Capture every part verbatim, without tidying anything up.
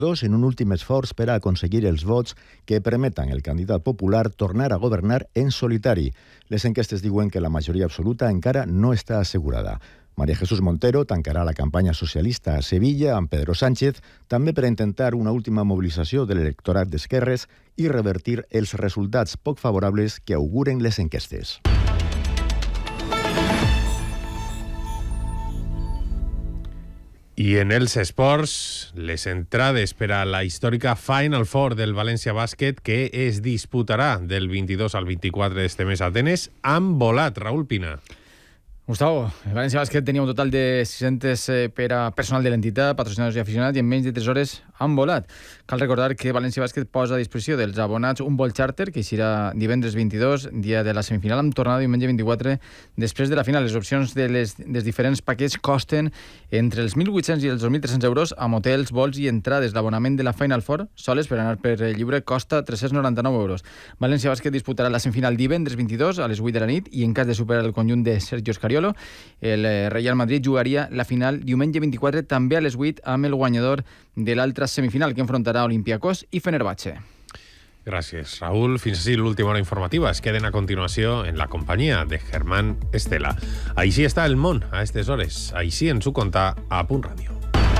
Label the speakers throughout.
Speaker 1: Dos, en un últim esforç per a aconseguir els vots que permeten el candidat popular tornar a governar en solitari. Les enquestes diuen que la majoria absoluta encara no està assegurada. María Jesús Montero tancarà la campanya socialista a Sevilla amb Pedro Sánchez, també per a intentar una última mobilització de l'electorat d'esquerres i revertir els resultats poc favorables que auguren les enquestes.
Speaker 2: I en els esports, les entrades per a la històrica Final Four del València Bàsquet, que es disputarà del vint-i-dos al vint-i-quatre d'este mes a Atenes, han volat. Raúl Pina.
Speaker 3: Gustavo, el València Bàsquet tenia un total de sis-cents eh, per a personal de l'entitat, patrocinadors i aficionats, i en menys de tres hores han volat. Cal recordar que València Bàsquet posa a disposició dels abonats un vol xàrter que eixirà divendres vint-i-dos, dia de la semifinal, amb tornada diumenge vint-i-quatre, després de la final. Les opcions de les, dels diferents paquets costen entre els mil vuit-cents i els dos mil tres-cents euros amb hotels, vols i entrades. L'abonament de la Final Four, soles per anar per lliure, costa tres-cents noranta-nou euros. València Bàsquet disputarà la semifinal divendres vint-i-dos a les vuit de la nit i en cas de superar el conjunt de Sergio Scariolo, el Real Madrid jugaria la final diumenge vint-i-quatre també a les vuit amb el guanyador de l'altra semifinal que enfrontarà Olympiacos i Fenerbahce.
Speaker 2: Gràcies, Raúl. Fins així l'última hora informativa. Es queden a continuació en la companyia de Germán Estela. Així està el món a aquestes hores. Així ens ho conta a Punt Ràdio.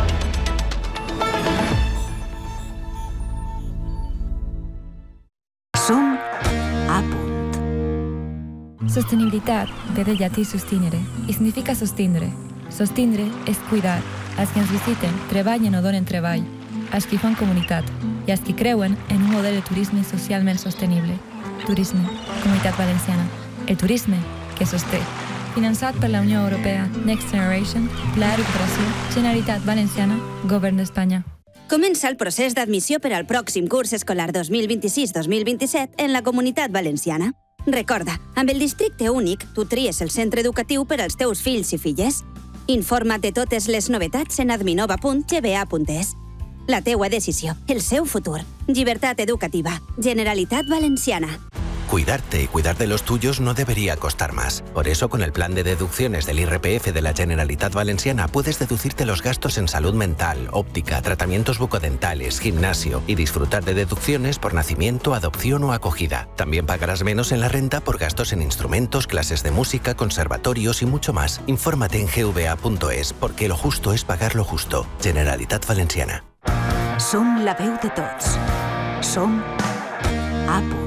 Speaker 4: Som a punt.
Speaker 5: Sostenibilitat ve del llatí sustinere i significa sostindre. Sostindre és cuidar. Els que ens visiten treballen o donen treball, els que fan comunitat i els que creuen en un model de turisme socialment sostenible. Turisme, Comunitat Valenciana. El turisme que sosté. Finançat per la Unió Europea, Next Generation, Pla de Recuperació, Generalitat Valenciana, Govern d'Espanya.
Speaker 4: Comença el procés d'admissió per al pròxim curs escolar dos mil vint-i-sis dos mil vint-i-set en la Comunitat Valenciana. Recorda, amb el districte únic, tu tries el centre educatiu per als teus fills i filles. Informa't de totes les novetats en adminova punt g b a punt e s. La teua decisió, el seu futur. Llibertat educativa. Generalitat Valenciana.
Speaker 6: Cuidarte y cuidar de los tuyos no debería costar más. Por eso, con el plan de deducciones del I R P F de la Generalitat Valenciana, puedes deducirte los gastos en salud mental, óptica, tratamientos bucodentales, gimnasio y disfrutar de deducciones por nacimiento, adopción o acogida. También pagarás menos en la renta por gastos en instrumentos, clases de música, conservatorios y mucho más. Infórmate en g v a punto e s, porque lo justo es pagar lo justo. Generalitat Valenciana.
Speaker 4: Som la veu de tots. Som a punt.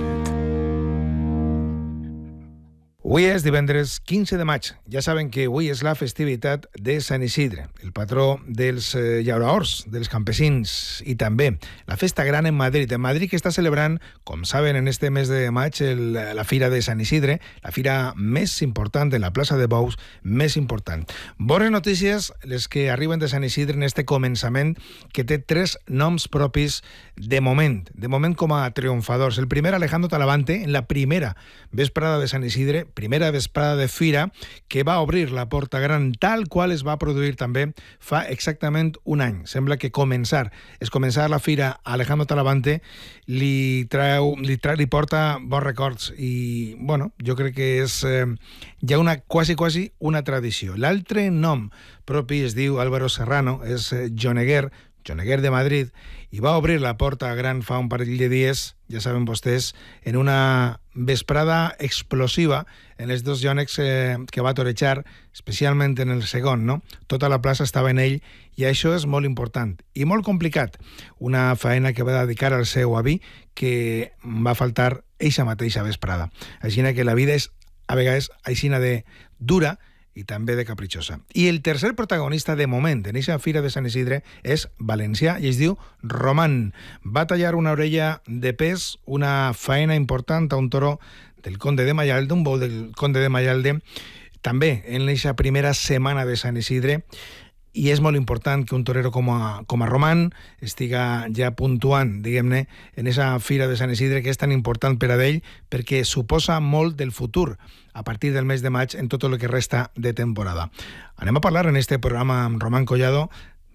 Speaker 7: Avui és divendres quinze de maig. Ja saben que avui és la festivitat de Sant Isidre, el patró dels eh, llauraors, dels campesins, i també la festa gran en Madrid. En Madrid que està celebrant, com saben, en este mes de maig, el, la Fira de Sant Isidre, la fira més important en la plaça de Bous, més important. Bones notícies les que arriben de Sant Isidre en este començament, que té tres noms propis de moment, de moment com a triomfadors. El primer, Alejandro Talavante, en la primera vesprada de Sant Isidre, primera vesprada de fira, que va obrir la porta gran tal qual es va produir també fa exactament un any. Sembla que començar, és començar la fira a Alejandro Talavante li treu, li, treu, li porta bons records i, bueno, jo crec que és eh, ja una, quasi, quasi una tradició. L'altre nom propi es diu Álvaro Serrano, és eh, Joneguer, Joneguer de Madrid, i va obrir la porta gran fa un parell de dies, ja saben vostès, en una vesprada explosiva en els dos jònecs eh, que va torejar, especialment en el segon, no? Tota la plaça estava en ell, i això és molt important i molt complicat. Una faena que va dedicar al seu avi, que va faltar eixa mateixa vesprada. Així que la vida és, a vegades, aixina de dura, i també de capritxosa. I el tercer protagonista de moment en aquesta fira de Sant Isidre és valencià i es diu Román. Va tallar una orella de pes, una faena important a un toro del Conde de Mayalde, un bou del Conde de Mayalde, també en aquesta primera setmana de Sant Isidre. I és molt important que un torero com a, com a Román estiga ja puntuant, diguem-ne, en aquesta fira de Sant Isidre, que és tan important per a ell, perquè suposa molt del futur a partir del mes de maig en tot el que resta de temporada. Anem a parlar en este programa amb Román Collado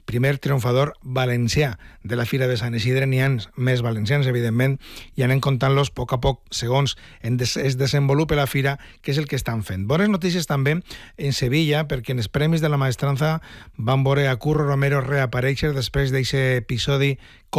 Speaker 7: primer triomfador valencià de la Fira de Sant Isidre. N'hi ha més valencians, evidentment, i anem comptant-los a poc a poc, segons es desenvolupa la Fira, què és el que estan fent. Bones notícies també en Sevilla, perquè en els Premis de la Maestranza van veure a Curro Romero reaparèixer després d'aquest episodi